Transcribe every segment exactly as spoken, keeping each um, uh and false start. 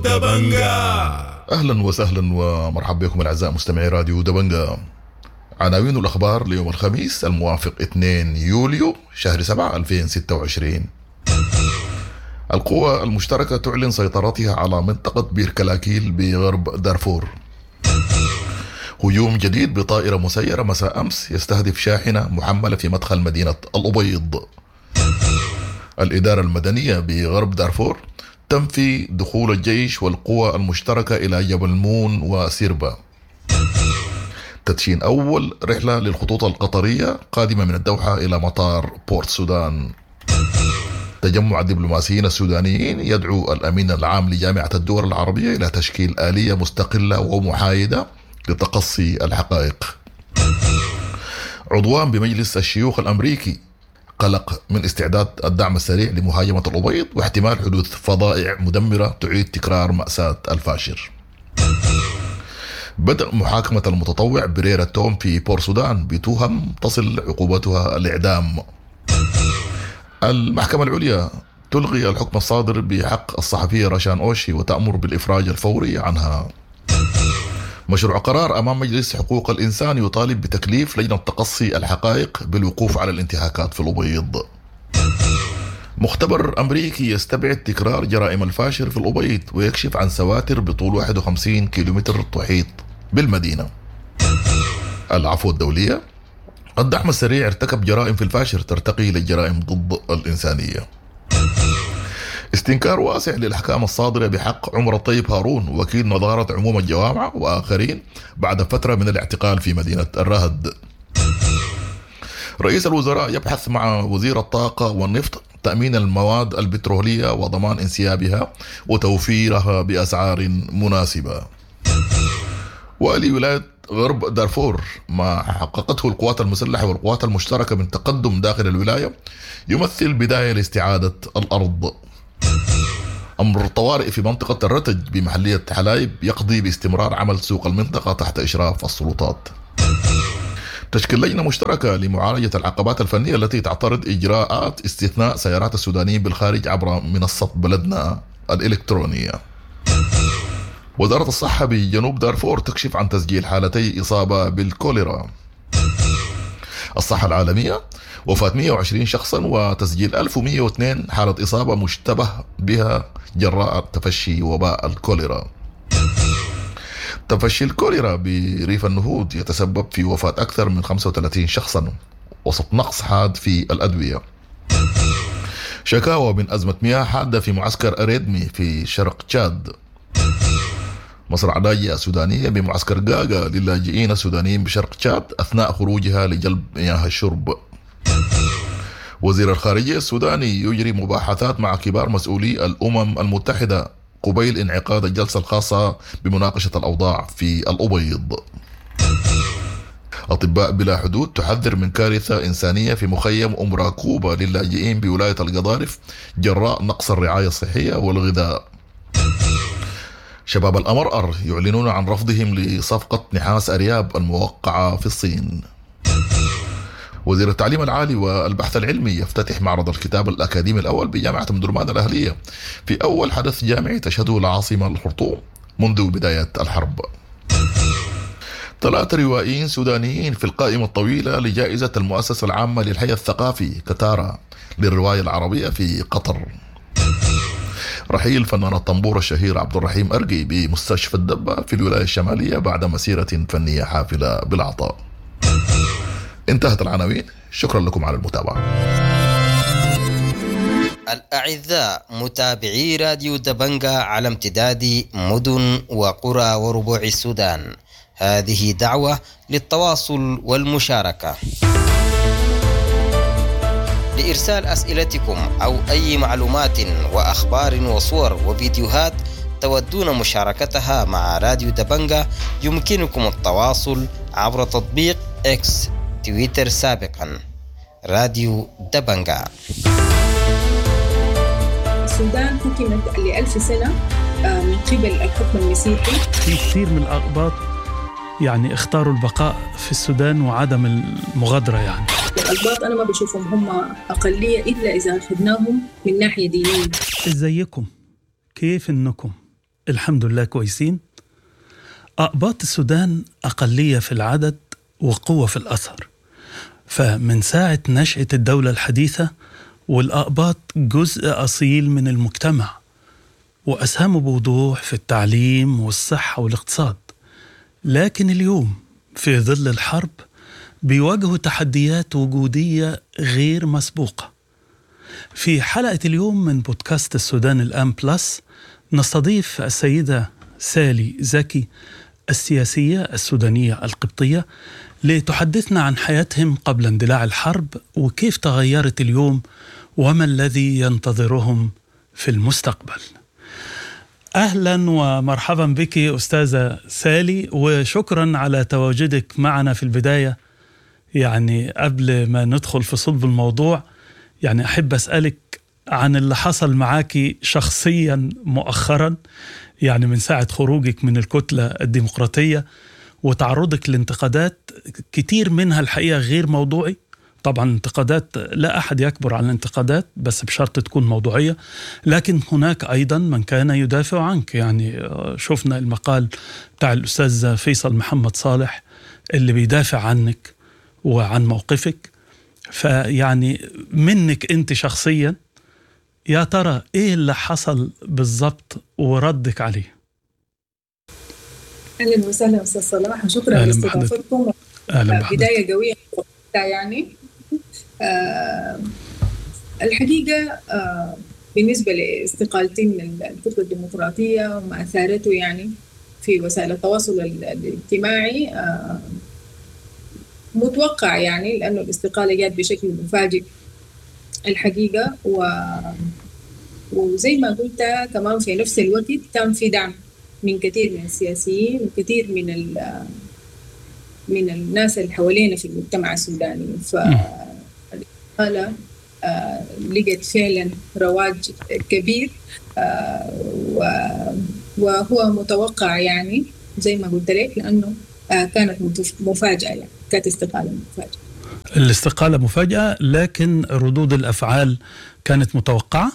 دبنجا. أهلا وسهلا ومرحبا بكم الأعزاء مستمعي راديو دبنجا. عناوين الأخبار ليوم الخميس الموافق اثنين يوليو شهر سبعة ألفين وستة وعشرين. القوى المشتركة تعلن سيطرتها على منطقة بير كلاكيل بغرب دارفور. هجوم جديد بطائرة مسيرة مساء أمس يستهدف شاحنة محملة في مدخل مدينة الأبيض. الإدارة المدنية بغرب دارفور تنفي دخول الجيش والقوى المشتركة إلى جبل مون وسيربا. تدشين أول رحلة للخطوط القطرية قادمة من الدوحة إلى مطار بورت سودان. تجمع الدبلوماسيين السودانيين يدعو الأمين العام لجامعة الدول العربية إلى تشكيل آلية مستقلة ومحايدة لتقصي الحقائق. عضوان بمجلس الشيوخ الأمريكي قلق من استعداد الدعم السريع لمهاجمة الأبيض واحتمال حدوث فظائع مدمرة تعيد تكرار مأساة الفاشر. بدأ محاكمة المتطوع بريرة توم في بور سودان بتهم تصل عقوبتها الإعدام. المحكمة العليا تلغي الحكم الصادر بحق الصحفية رشان أوشي وتأمر بالإفراج الفوري عنها. مشروع قرار أمام مجلس حقوق الإنسان يطالب بتكليف لجنة تقصي الحقائق بالوقوف على الانتهاكات في الأبيض. مختبر أمريكي يستبعد تكرار جرائم الفاشر في الأبيض ويكشف عن سواتر بطول واحد وخمسين كيلومتر تحيط بالمدينة. العفو الدولية. الدعم السريع ارتكب جرائم في الفاشر ترتقي للجرائم ضد الإنسانية. استنكار واسع للأحكام الصادرة بحق عمر الطيب هارون وكيل نظارة عموم الجوامع وآخرين بعد فترة من الاعتقال في مدينة الرهد. رئيس الوزراء يبحث مع وزير الطاقة والنفط تأمين المواد البترولية وضمان انسيابها وتوفيرها بأسعار مناسبة. ولي ولاية غرب دارفور ما حققته القوات المسلحة والقوات المشتركة من تقدم داخل الولاية يمثل بداية لاستعادة الأرض. أمر طوارئ في منطقة الرتج بمحلية حلايب يقضي باستمرار عمل سوق المنطقة تحت إشراف السلطات. تشكيل لجنة مشتركة لمعالجة العقبات الفنية التي تعترض إجراءات استثناء سيارات السودانيين بالخارج عبر منصة بلدنا الإلكترونية. وزارة الصحة بجنوب دارفور تكشف عن تسجيل حالتي إصابة بالكوليرا. الصحة العالمية وفاة مئة وعشرين شخصا وتسجيل ألف ومئة واثنين حالة إصابة مشتبه بها جراء تفشي وباء الكوليرا. تفشي الكوليرا بريف النهود يتسبب في وفاة أكثر من خمسة وثلاثين شخصا وسط نقص حاد في الأدوية. شكاوى من أزمة مياه حادة في معسكر أريدمي في شرق تشاد. مصرع لاجئة سودانية بمعسكر قاقا للاجئين السودانيين بشرق تشاد أثناء خروجها لجلب مياه الشرب. وزير الخارجية السوداني يجري مباحثات مع كبار مسؤولي الأمم المتحدة قبيل انعقاد الجلسة الخاصة بمناقشة الأوضاع في الأبيض. أطباء بلا حدود تحذر من كارثة إنسانية في مخيم أم راكوبة للاجئين بولاية القضارف جراء نقص الرعاية الصحية والغذاء. شباب الأمرأر يعلنون عن رفضهم لصفقة نحاس أرياب الموقعة في الصين. وزير التعليم العالي والبحث العلمي يفتتح معرض الكتاب الأكاديمي الأول بجامعة مدرمان الأهلية في أول حدث جامعي تشهده العاصمة الخرطوم منذ بداية الحرب. ثلاثة روائيين سودانيين في القائمة الطويلة لجائزة المؤسسة العامة للحي الثقافي كتارا للرواية العربية في قطر. رحيل فنان الطنبور الشهير عبد الرحيم أرقي بمستشفى الدبة في الولاية الشمالية بعد مسيرة فنية حافلة بالعطاء. انتهت العناوين. شكرا لكم على المتابعة. الأعزاء متابعي راديو دبنجا على امتداد مدن وقرى وربوع السودان، هذه دعوة للتواصل والمشاركة. لإرسال أسئلتكم أو أي معلومات وأخبار وصور وفيديوهات تودون مشاركتها مع راديو دبنجا يمكنكم التواصل عبر تطبيق إكس تويتر سابقا راديو دبنجا. السودان حكمت لألف سنة من قبل الحكم المسيحي. في كثير من الأقباط يعني اختاروا البقاء في السودان وعدم المغادرة. يعني الأقباط أنا ما بشوفهم هم أقلية إلا إذا أخذناهم من ناحية دينية. إزيكم؟ كيف إنكم؟ الحمد لله كويسين. أقباط السودان أقلية في العدد وقوة في الأثر، فمن ساعة نشأة الدولة الحديثة والأقباط جزء أصيل من المجتمع، وأسهموا بوضوح في التعليم والصحة والاقتصاد. لكن اليوم في ظل الحرب بيواجهوا تحديات وجودية غير مسبوقة. في حلقة اليوم من بودكاست السودان الآن بلس نستضيف السيدة سالي زكي السياسية السودانية القبطية لتحدثنا عن حياتهم قبل اندلاع الحرب وكيف تغيرت اليوم وما الذي ينتظرهم في المستقبل. أهلا ومرحبا بك أستاذة سالي، وشكرا على تواجدك معنا في البداية. يعني قبل ما ندخل في صلب الموضوع، يعني أحب أسألك عن اللي حصل معاكي شخصيا مؤخرا، يعني من ساعة خروجك من الكتلة الديمقراطية وتعرضك لانتقادات كتير منها الحقيقة غير موضوعي. طبعا انتقادات لا أحد يكبر عن الانتقادات، بس بشرط تكون موضوعية. لكن هناك أيضا من كان يدافع عنك، يعني شفنا المقال بتاع الأستاذ فيصل محمد صالح اللي بيدافع عنك وعن موقفك. فيعني منك أنت شخصيا، يا ترى إيه اللي حصل بالضبط وردك عليه؟ أهلا وسهلا أستاذ صلاح، وشكرا لاستضافتكم. بداية قوية يعني. آه الحقيقة آه بالنسبة لاستقالتي من الكتلة الديمقراطية وما أثارته يعني في وسائل التواصل الاجتماعي، آه متوقع يعني، لأنه الاستقالة جات بشكل مفاجئ الحقيقة. و... وزي ما قلت كمان في نفس الوقت كان في دعم من كثير من السياسيين وكثير من ال... من الناس اللي حوالينا في المجتمع السوداني. فالاستقالة آه لقت فعلا رواج كبير، آه و... وهو متوقع يعني زي ما قلت لك، لأنه آه كانت مفاجأة، يعني كانت استقالة مفاجأة. الاستقالة مفاجأة، لكن ردود الأفعال كانت متوقعة؟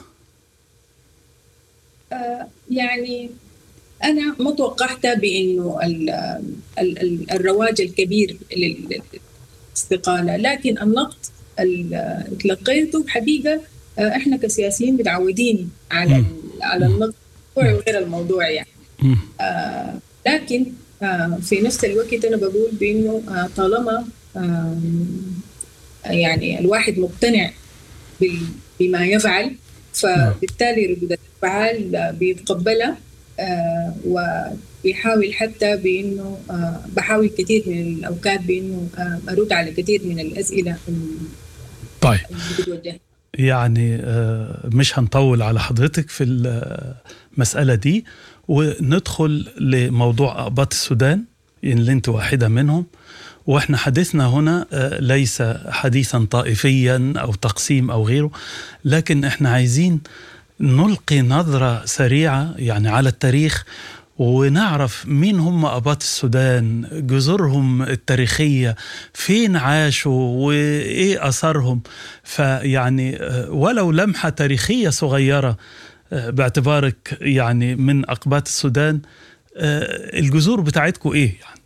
آه يعني أنا ما توقعت بأنه ال ال ال الرواج الكبير للاستقالة، لكن النقد اللي تلقيته حقيقة إحنا كسياسيين متعودين على على النقد وغير الموضوع يعني. آه لكن آه في نفس الوقت أنا بقول بأنه آه طالما آه يعني الواحد مقتنع بما يفعل، فبالتالي ردود الأفعال بيتقبلها. آه وبيحاول حتى بأنه آه بحاول كثير من الأوقات بأنه آه أرد على كثير من الأسئلة. طيب يعني آه مش هنطول على حضرتك في المسألة دي، وندخل لموضوع أقباط السودان اللي انت واحدة منهم. وإحنا حديثنا هنا ليس حديثا طائفيا أو تقسيم أو غيره، لكن إحنا عايزين نلقي نظرة سريعة يعني على التاريخ، ونعرف مين هم أقباط السودان، جذورهم التاريخية، فين عاشوا وإيه أثرهم. فيعني ولو لمحة تاريخية صغيرة باعتبارك يعني من أقباط السودان، الجذور بتاعتكم إيه يعني؟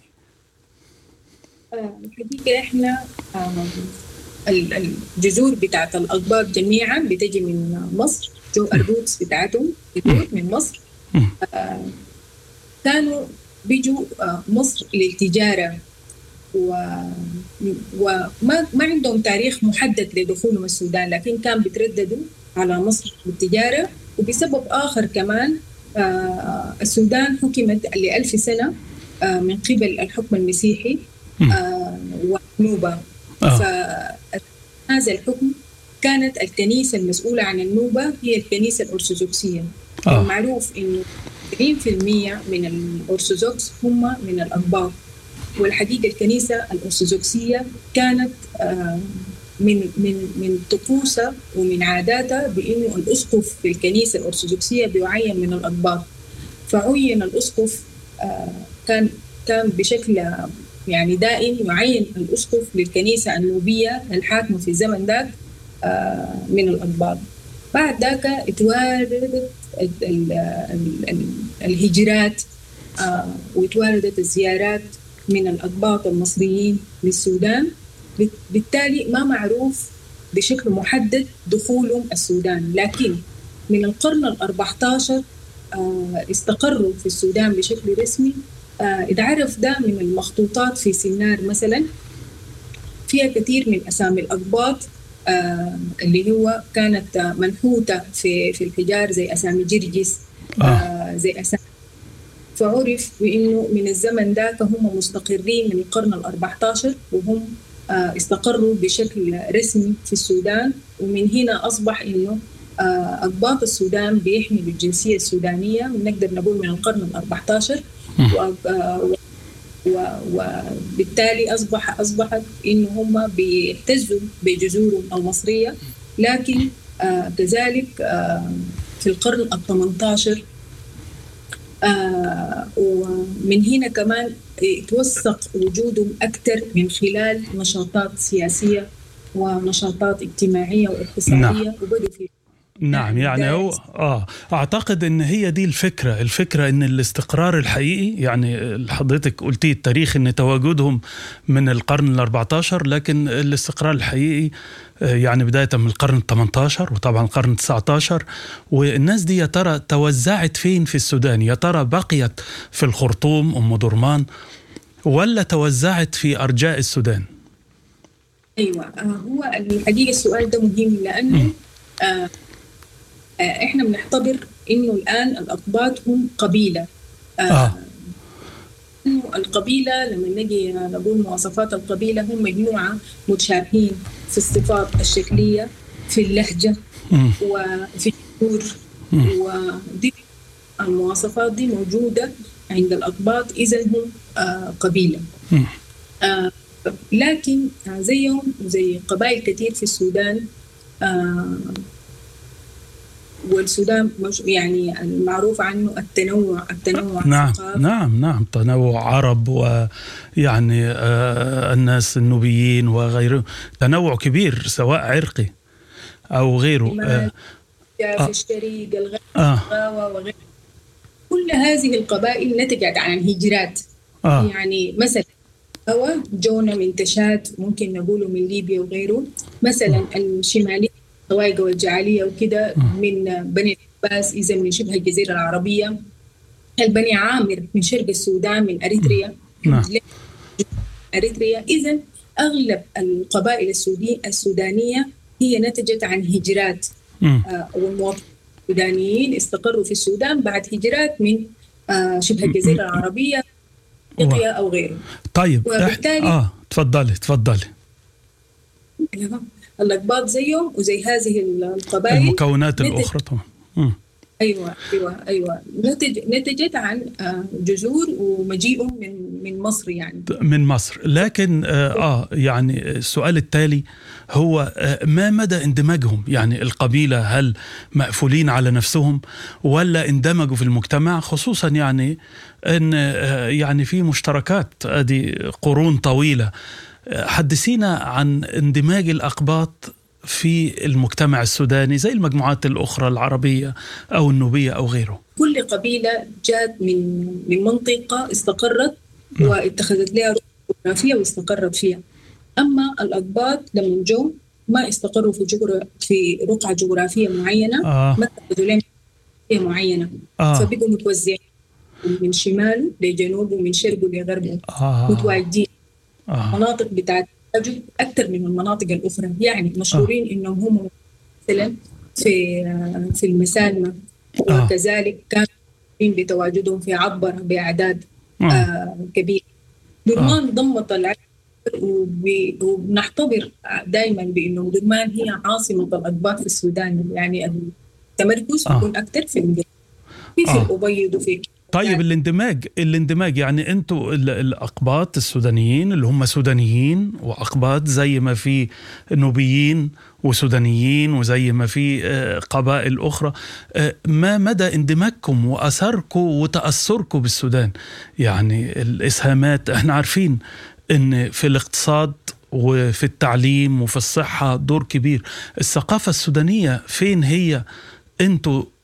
الحقيقة إحنا الجذور بتاعت الأقباط جميعا بتجي من مصر. جو الروتس بتاعتهم من مصر. كانوا بيجوا مصر للتجارة، وما ما عندهم تاريخ محدد لدخولهم السودان، لكن كان بيترددوا على مصر للتجارة. وبسبب آخر كمان، السودان حكمت لألف سنة من قبل الحكم المسيحي والنوبة. فهذا الحكم كانت الكنيسة المسؤولة عن النوبة هي الكنيسة الأرثوذكسية. آه. معروف إنه سبعين بالمئة من الأرثوذكس هم من الأقباط. والحقيقة الكنيسة الأرثوذكسية كانت من من من طقوسها ومن عاداتها بإنه الأسقف في الكنيسة الأرثوذكسية بيعين من الأقباط. فعين الأسقف كان كان بشكل يعني دائم يعين الأسقف للكنيسة النوبية الحاكمة في الزمن ذاك من الأقباط. بعد ذاك اتواردت الهجرات وتواردت الزيارات من الأقباط المصريين للسودان. بالتالي ما معروف بشكل محدد دخولهم السودان، لكن من القرن الأربعة عشر استقروا في السودان بشكل رسمي. اتعرف ده من المخطوطات في سنار مثلا، فيها كثير من أسامي الأقباط اللي هو كانت منحوتة في في الحجار، زي أسامي جرجس، آه. زي أسامي، فعرف بأنه من الزمن ذاك هم مستقرين من القرن الأربعة عشر، وهم استقروا بشكل رسمي في السودان. ومن هنا أصبح إنه أقباط السودان بيحملوا الجنسية السودانية، ونقدر نقول من القرن الأربعة عشر، وبالتالي أصبح أصبحت إنه هم بيعتزوا بجذورهم المصرية. لكن كذلك في القرن الثامن عشر ومن هنا كمان توثق وجودهم أكثر من خلال نشاطات سياسية ونشاطات اجتماعية واقتصادية. نعم. وبدوا في نعم يعني هو آه أعتقد أن هي دي الفكرة الفكرة أن الاستقرار الحقيقي، يعني حضرتك قلتي التاريخ أن تواجدهم من القرن الأربعة عشر، لكن الاستقرار الحقيقي يعني بداية من القرن الثامن عشر وطبعا القرن التاسع عشر. والناس دي يا ترى توزعت فين في السودان؟ يا ترى بقيت في الخرطوم أم درمان ولا توزعت في أرجاء السودان؟ أيوة، هو الحقيقة السؤال ده مهم، لأنه آه احنا بنعتبر انه الان الاقباط هم قبيله. آه. آه. انه القبيله لما نجي نقول مواصفات القبيله هم مجموعه متشابهين في الصفات الشكليه، في اللهجه، م. وفي الجذور، ودي المواصفات دي موجوده عند الاقباط، اذا هم آه قبيله. آه لكن زيهم وزي قبائل كثير في السودان، آه والسودان يعني المعروف عنه التنوع التنوع نعم نعم نعم تنوع عرب، ويعني آه الناس النوبيين وغيره، تنوع كبير سواء عرقي أو غيره. آه في الشريق الغاوة وغيره. كل هذه القبائل نتجت عن الهجرات. آه. يعني مثلا هو جونا من تشاد، ممكن نقوله من ليبيا وغيره. مثلا آه. الشمالية الطوائق والجعالية وكده من بني العباس، إذا من شبه الجزيرة العربية. البني عامر من شرق السودان، من أريتريا. نعم. أريتريا. إذا أغلب القبائل السودانية هي نتجت عن هجرات، آه والمواطنين السودانيين استقروا في السودان بعد هجرات من آه شبه الجزيرة العربية، أفريقيا أو غيره. طيب وبالتالي آه تفضلي تفضلي الأقباط زيهم وزي هذه القبائل المكونات الأخرى طبعا. أيوة أيوة أيوة نتج نتجت عن جذور ومجيئهم من من مصر، يعني من مصر. لكن آه يعني السؤال التالي هو آه ما مدى اندماجهم؟ يعني القبيلة هل مقفولين على نفسهم ولا اندمجوا في المجتمع، خصوصا يعني أن آه يعني في مشتركات ادي قرون طويلة. حدثينا عن اندماج الأقباط في المجتمع السوداني زي المجموعات الأخرى العربية أو النوبية أو غيره. كل قبيلة جات من من منطقة استقرت واتخذت لها رقعة جغرافية واستقرت فيها. أما الأقباط لما جو ما استقروا في جغرا في رقعة جغرافية معينة، آه. ما اتخذوا لها معينة، آه. فبقوا متوزعين من شماله لجنوبه ومن شرقه لغربه، آه. متواجدين. آه. مناطق بتاعت أكثر من المناطق الأخرى، يعني مشهورين آه. إنهم هم مثلا في في المسالمة، آه. وكذلك كانوا بتواجدهم في عبر بأعداد آه. آه كبيرة. درمان آه. ضمت العدد، وبنعتبر دائما بأنه درمان هي عاصمة الأقباط في السودان، يعني التمركز آه. يكون أكثر في في, في آه. الأبيض وفي. طيب الاندماج الاندماج يعني انتوا الأقباط السودانيين اللي هم سودانيين وأقباط، زي ما في نوبيين وسودانيين وزي ما في قبائل أخرى، ما مدى اندماجكم وأثركم وتأثركم بالسودان؟ يعني الإسهامات، احنا عارفين ان في الاقتصاد وفي التعليم وفي الصحة دور كبير. الثقافة السودانية فين هي؟ انتوا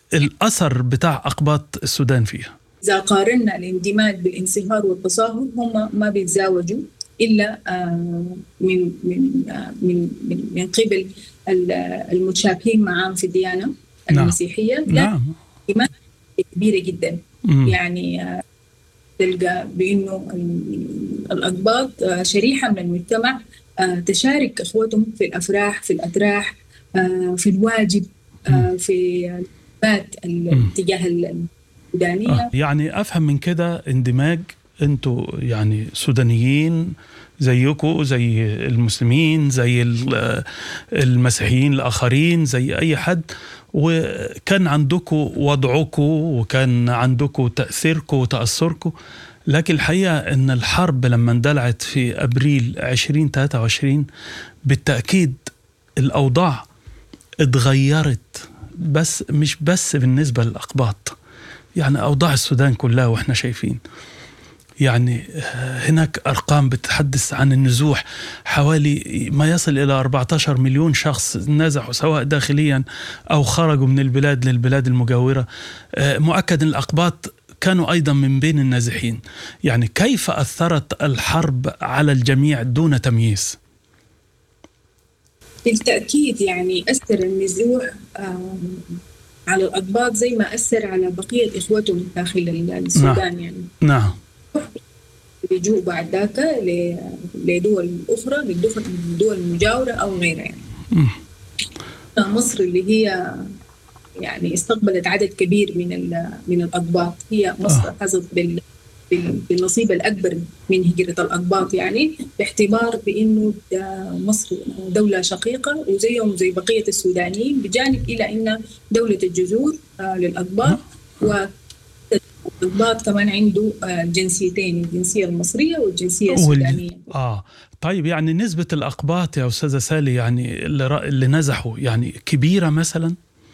الأثر بتاع أقباط السودان فيها؟ إذا قارنا الاندماج بالانصهار والتصاهر، هم ما بيتزاوجوا إلا من من من من قبل المتشابهين معهم في الديانة المسيحية. نعم. نعم. كبيرة جدا. م. يعني تلقى بأنه الأقباط شريحة من المجتمع تشارك أخوتهم في الأفراح، في الأتراح، في الواجب، في البات الاتجاه السودانية. يعني أفهم من كده اندماج، أنتوا يعني سودانيين زيكم زي المسلمين زي المسيحيين الآخرين زي أي حد، وكان عندكم وضعكم وكان عندكم تأثيركم وتأثركم، لكن الحقيقة أن الحرب لما اندلعت في أبريل عشرين ثلاثة وعشرين بالتأكيد الأوضاع اتغيرت، بس مش بس بالنسبة للأقباط، يعني أوضاع السودان كلها وإحنا شايفين. يعني هناك أرقام بتحدث عن النزوح، حوالي ما يصل إلى أربعة عشر مليون شخص نزحوا سواء داخليا أو خرجوا من البلاد للبلاد المجاورة. مؤكد أن الأقباط كانوا أيضا من بين النازحين. يعني كيف أثرت الحرب على الجميع دون تمييز؟ بالتأكيد يعني أثر النزوح على الأقباط زي ما أثر على بقية إخوتهم داخل السودان. نعم. يعني نعم. بيجوا بعد ذاك لدول أخرى، للدول المجاورة أو غيرها. يعني م. مصر اللي هي يعني استقبلت عدد كبير من من الأقباط، هي مصر حظت بال بالنصيب الأكبر من هجرة الأقباط، يعني باعتبار بأنه مصر دولة شقيقة وزيهم زي بقية السودانيين، بجانب إلى أن دولة الجذور للأقباط، والأقباط كمان عنده جنسيتين، الجنسية المصرية والجنسية السودانية. آه طيب، يعني نسبة الأقباط يا أستاذة سالي يعني اللي, اللي نزحوا يعني كبيرة مثلا؟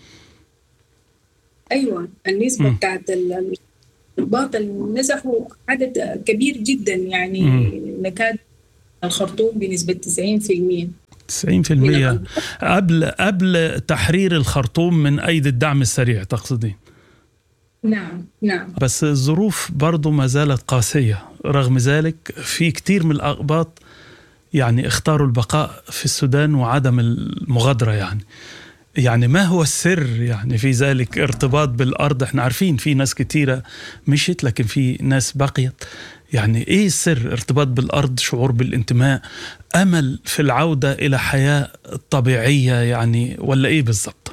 أيوة، النسبة م. بتاعت الأقباط اللي نزحوا عدد كبير جدا، يعني م. نكاد الخرطوم بنسبة تسعين بالمئة. تسعين بالمئة قبل قبل تحرير الخرطوم من أيدي الدعم السريع تقصدين؟ نعم نعم. بس الظروف برضو ما زالت قاسية، رغم ذلك في كتير من الأقباط يعني اختاروا البقاء في السودان وعدم المغادرة. يعني يعني ما هو السر يعني في ذلك؟ ارتباط بالأرض، احنا عارفين في ناس كتيرة مشيت لكن في ناس بقيت. يعني ايه السر؟ ارتباط بالأرض، شعور بالانتماء، أمل في العودة إلى حياة طبيعية يعني، ولا ايه بالضبط؟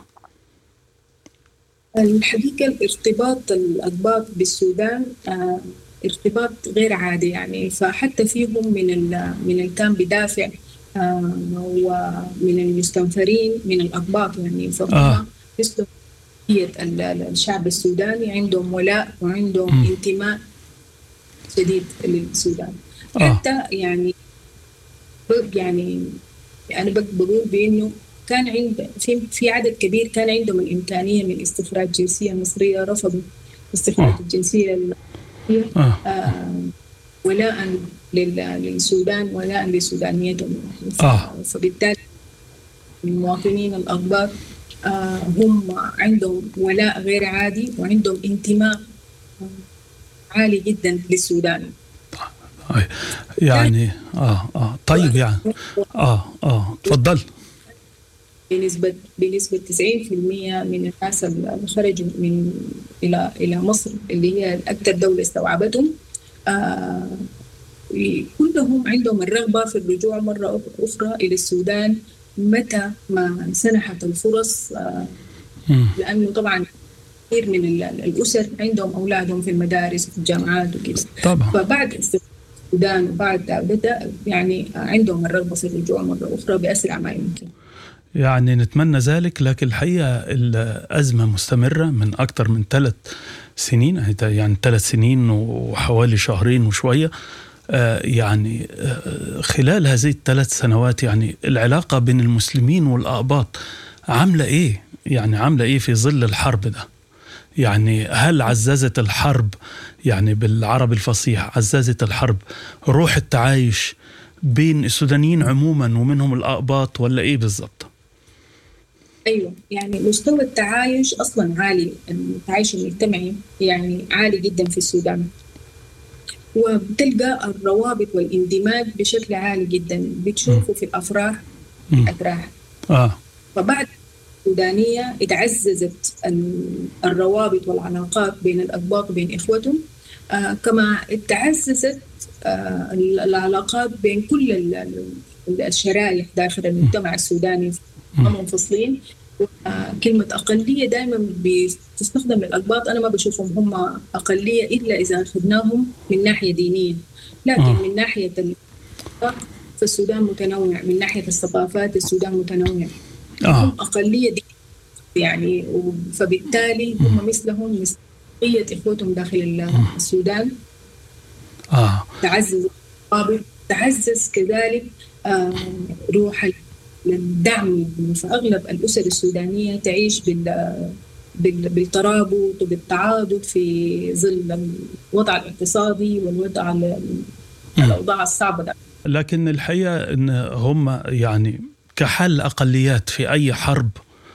الحقيقة الارتباط الأقباط بالسودان آه ارتباط غير عادي، يعني فحتى فيهم من من اللي كان بدافع آه ومن المستنفرين من الأقباط، يعني فهم آه. الشعب السوداني عندهم ولاء وعندهم م. انتماء شديد للسودان. آه. حتى يعني يعني أنا بقول بأنه كان عند في في عدد كبير كان عندهم الإمكانية من استخراج جنسية مصرية، رفضوا استخراج آه. الجنسية المصرية آه. آه ولاء للسودان، ولاء لسودانيتهم. آه. فبالتالي المواطنين الأقباط آه هم عندهم ولاء غير عادي وعندهم انتماء عالي جدا للسودان. يعني اه اه طيب يعني اه اه تفضل. بنسبة بنسبة تسعين بالمئة من الناس اللي خرجوا من إلى إلى مصر اللي هي أكثر دولة استوعبتهم آه كلهم عندهم الرغبة في الرجوع مرة أخرى إلى السودان متى ما سنحت الفرص، آه لأنه طبعا كثير من الأسر عندهم أولادهم في المدارس وفي الجامعات وكذا، فبعد السودان وبعد بدأ يعني عندهم الرغبة في الرجوع مرة أخرى بأسرع ما يمكن. يعني نتمنى ذلك، لكن الحقيقة الأزمة مستمرة من أكثر من ثلاث سنين، يعني ثلاث سنين وحوالي شهرين وشوية. آه يعني آه خلال هذه الثلاث سنوات يعني العلاقة بين المسلمين والأقباط عاملة إيه؟ يعني عاملة إيه في ظل الحرب ده؟ يعني هل عززت الحرب يعني بالعربي الفصيح عززت الحرب روح التعايش بين السودانيين عموما ومنهم الأقباط، ولا إيه بالضبط؟ أيوة، يعني مستوى التعايش أصلا عالي، التعايش المجتمعي يعني عالي جدا في السودان، وبتلقى الروابط والاندماج بشكل عالي جدا، بتشوفه في الأفراح الأتراح. آه. فبعد السودانية اتعززت الروابط والعلاقات بين الأقباط وبين إخوتهم، آه كما اتعززت آه العلاقات بين كل الشرائح داخل المجتمع السوداني منفصلين. كلمة أقلية دائما بتستخدم للأقباط، أنا ما بشوفهم هم أقلية إلا إذا أخذناهم من ناحية دينية، لكن آه. من ناحية فالسودان متنوع، من ناحية الثقافات السودان متنوع. آه. هم أقلية دينية يعني، فبالتالي هم مثلهم مثل بقية إخوتهم داخل السودان. آه. تعزز تعزز كذلك آه روح الدعم، فأغلب الأسر السودانية تعيش بال بالترابط وبالتعاضد في ظل الوضع الاقتصادي والوضع الأوضاع الصعبة ده. لكن الحقيقة إن هم يعني كحل أقليات في أي حرب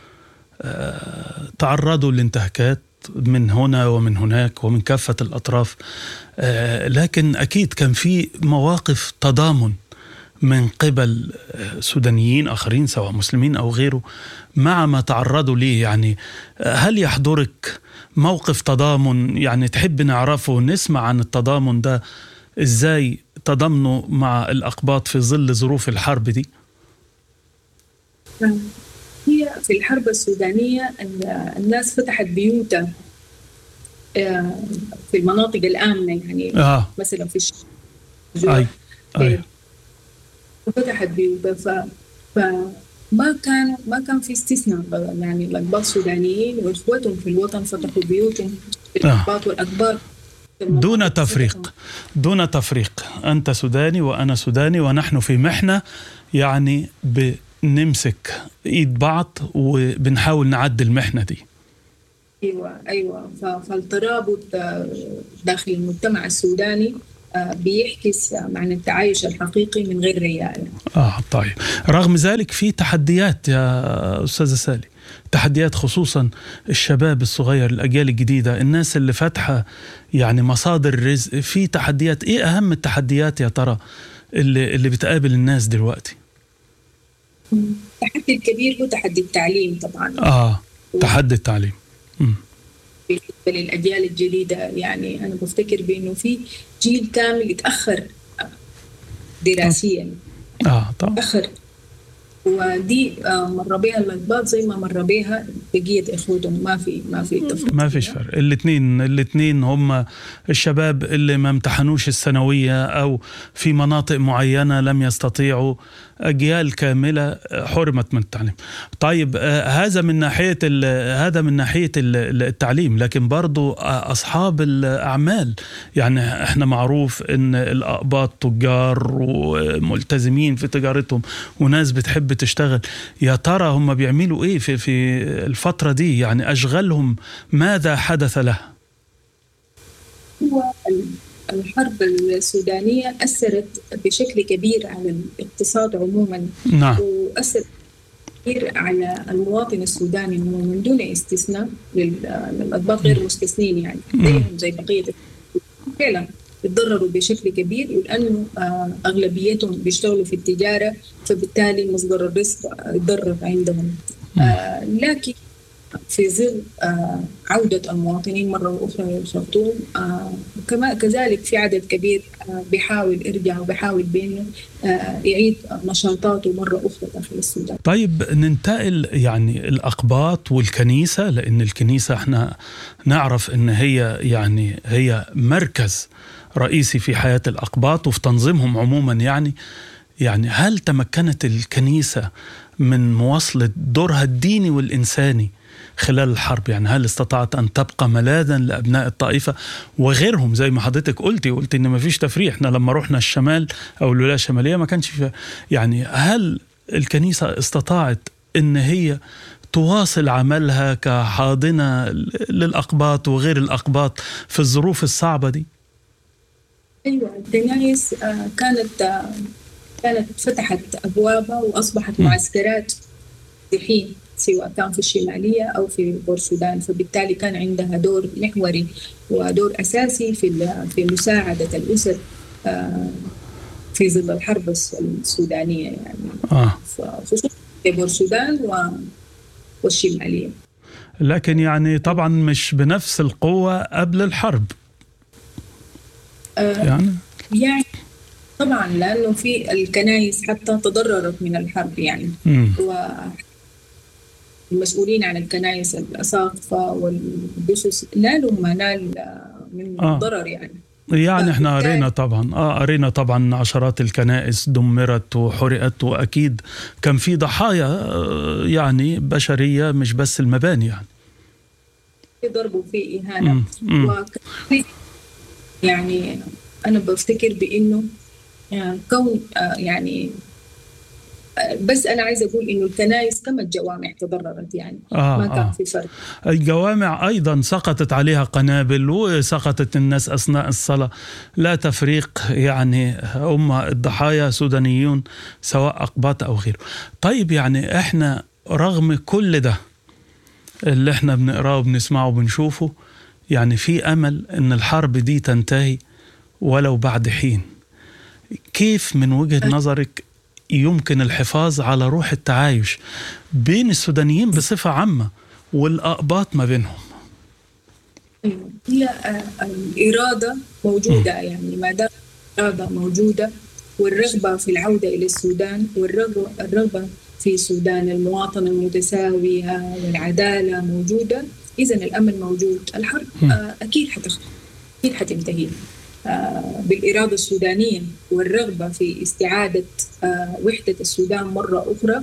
تعرضوا لانتهاكات من هنا ومن هناك ومن كافة الأطراف، لكن أكيد كان في مواقف تضامن من قبل سودانيين آخرين سواء مسلمين أو غيره مع ما تعرضوا ليه. يعني هل يحضرك موقف تضامن يعني تحب نعرفه، نسمع عن التضامن ده إزاي تضامنوا مع الأقباط في ظل ظروف الحرب دي؟ هي في الحرب السودانية الناس فتحت بيوتها في المناطق الآمنة، يعني آه. مثلا في الشجوع أي. أي. فتحت بيوتها، ف... فما كان ما كان في استثناء، يعني الأقباط السودانيين وإخوتهم في الوطن فتحوا بيوتهم، الأقباط آه. والأقباط دون تفريق، دون تفريق، أنت سوداني وأنا سوداني ونحن في محنة، يعني بنمسك إيد بعض وبنحاول نعدي المحنة دي. أيوة أيوة فالترابط داخل المجتمع السوداني بيحكس معنى التعايش الحقيقي من غير رياء. آه طيب، رغم ذلك في تحديات يا أستاذة سالي، تحديات خصوصا الشباب الصغير، الأجيال الجديدة، الناس اللي فاتحة يعني مصادر رزق، في تحديات. إيه أهم التحديات يا ترى اللي, اللي بتقابل الناس دلوقتي؟ التحدي الكبير هو تحدي التعليم طبعا. آه تحدي التعليم. م. بالنسبة للأجيال الجديدة، يعني أنا بفتكر بأنه في جيل كامل يتأخر دراسيا. آه طبعا. تأخر، ودي مر بها الأقباط زي ما مر بها بقية إخوتهم، ما في ما في تفرق، ما فيش فرق. الاثنين الاثنين هم الشباب اللي ما امتحنوش الثانوية أو في مناطق معينة لم يستطيعوا، أجيال كاملة حرمت من التعليم. طيب هذا من ناحية هذا من ناحية التعليم، لكن برضو أصحاب الأعمال، يعني احنا معروف إن الأقباط تجار وملتزمين في تجارتهم وناس بتحب تشتغل. يا ترى هم بيعملوا إيه في في الفترة دي؟ يعني أشغالهم ماذا حدث لها؟ هو الحرب السودانية أثرت بشكل كبير على الاقتصاد عموما. نعم. وأثرت كثير على المواطن السوداني عموما دون استثناء، للأقباط غير مستثنين، يعني زيهم زي بقية فعلا يتضرروا بشكل كبير، لأنه أغلبيتهم بيشتغلوا في التجارة، فبالتالي مصدر الرزق يتضرر عندهم. آه لكن في ظل آه عودة المواطنين مرة أخرى للخرطوم، آه كما كذلك في عدد كبير آه بيحاول يرجع وبيحاول بينه آه يعيد نشاطاته مرة أخرى داخل السودان. طيب ننتقل يعني الأقباط والكنيسة، لأن الكنيسة احنا نعرف إن هي يعني هي مركز رئيسي في حياة الأقباط وفي تنظيمهم عموما. يعني يعني هل تمكنت الكنيسة من مواصلة دورها الديني والإنساني خلال الحرب؟ يعني هل استطاعت أن تبقى ملاذا لأبناء الطائفة وغيرهم زي ما حضرتك قلتي قلت إن ما فيش تفريق؟ احنا لما رحنا الشمال أو الولاية الشمالية ما كانش فيها. يعني هل الكنيسة استطاعت إن هي تواصل عملها كحاضنة للأقباط وغير الأقباط في الظروف الصعبة دي؟ أيوة، الكنائس كانت كانت فتحت أبوابها وأصبحت معسكرات الحين سواء كان في الشمالية أو في بورسودان، فبالتالي كان عندها دور محوري ودور أساسي في في مساعدة الأسر في ظل الحرب السودانية، يعني آه. خصوصا في بورسودان والشمالية. لكن يعني طبعا مش بنفس القوة قبل الحرب. آه يعني يعني طبعا لأنه في الكنائس حتى تضررت من الحرب، يعني والمسؤولين عن الكنائس الأساقفة والجثث نالوا ما نال من آه. ضرر يعني. يعني احنا قرينا طبعا اه قرينا طبعا عشرات الكنائس دمرت وحرقت، واكيد كان في ضحايا يعني بشريه مش بس المباني، يعني في ضرب وفي اهانه. وكان يعني انا بفتكر بانه يعني كون يعني بس أنا عايز أقول إنه الكنائس كما الجوامع تضررت، يعني آه ما كان آه. في فرق. الجوامع أيضا سقطت عليها قنابل وسقطت الناس أثناء الصلاة، لا تفريق، يعني هم الضحايا سودانيون سواء أقباط أو غيره. طيب يعني إحنا رغم كل ده اللي إحنا بنقراه وبنسمعه وبنشوفه، يعني في أمل إن الحرب دي تنتهي ولو بعد حين. كيف من وجهة نظرك يمكن الحفاظ على روح التعايش بين السودانيين بصفة عامة والأقباط ما بينهم؟ هي الإرادة موجودة، يعني ما دام الإرادة موجودة والرغبة في العودة إلى السودان والرغبة في السودان المواطنة المتساوية والعدالة موجودة، إذن الأمل موجود. الحرب أكيد حتخ... أكيد حتنتهي بالإرادة السودانية والرغبة في استعادة وحدة السودان مرة أخرى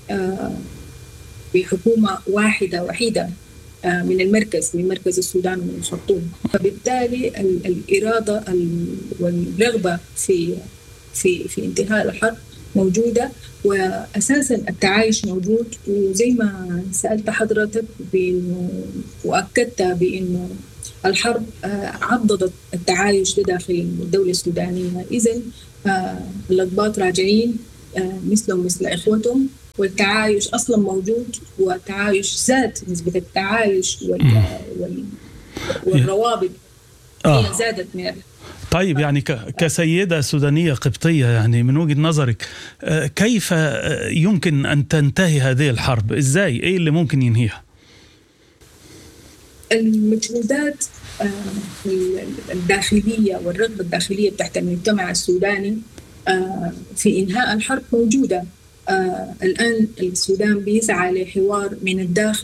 بحكومة واحدة وحيدة من المركز، من مركز السودان ومن الخرطوم. فبالتالي الإرادة والرغبة في في في انتهاء الحرب موجودة، وأساسا التعايش موجود. وزي ما سألت حضرتك بأنه وأكدت بأنه الحرب عضدت التعايش داخل الدولة السودانية، إذن الأقباط راجعين مثلهم مثل إخوتهم، والتعايش أصلا موجود، والتعايش زاد، نسبة التعايش وال... وال... والروابط هي زادت من. طيب يعني كسيدة سودانية قبطية، يعني من وجهة نظرك كيف يمكن أن تنتهي هذه الحرب؟ إزاي؟ إيه اللي ممكن ينهيها؟ المجهودات الداخلية والرغبة الداخلية تحت المجتمع السوداني في إنهاء الحرب موجودة. الآن السودان بيسعى لحوار من الداخل